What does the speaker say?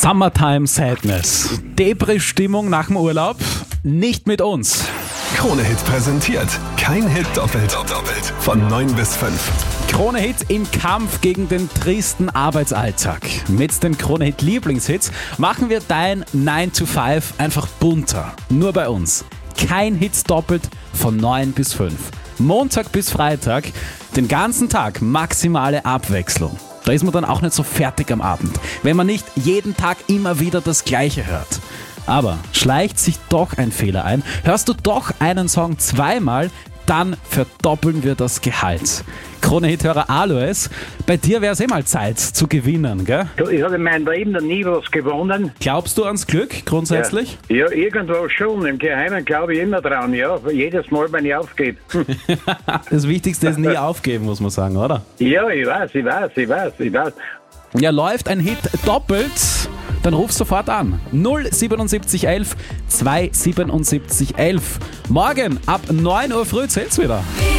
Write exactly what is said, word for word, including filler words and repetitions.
Summertime Sadness. Depri-Stimmung nach dem Urlaub? Nicht mit uns. Krone-Hit präsentiert. Kein Hit doppelt. doppelt. Von neun bis fünf. Krone-Hit im Kampf gegen den tristen Arbeitsalltag. Mit den Krone-Hit-Lieblingshits machen wir dein nine to five einfach bunter. Nur bei uns. Kein Hit doppelt von neun bis fünf. Montag bis Freitag, den ganzen Tag maximale Abwechslung. Da ist man dann auch nicht so fertig am Abend, wenn man nicht jeden Tag immer wieder das Gleiche hört. Aber schleicht sich doch ein Fehler ein, hörst du doch einen Song zweimal, dann verdoppeln wir das Gehalt. Krone-Hit-Hörer Alois, bei dir wäre es eh mal Zeit zu gewinnen, gell? Du, ich habe in meinem Leben noch nie was gewonnen. Glaubst du ans Glück grundsätzlich? Ja, ja, irgendwo schon. Im Geheimen glaube ich immer dran, ja. Jedes Mal, wenn ich aufgebe. Das Wichtigste ist nie aufgeben, muss man sagen, oder? Ja, ich weiß, ich weiß, ich weiß, ich weiß. Ja, läuft ein Hit doppelt, dann ruf sofort an. null siebenundsiebzig elf zwei siebenundsiebzig elf. Morgen ab neun Uhr früh zählt's wieder.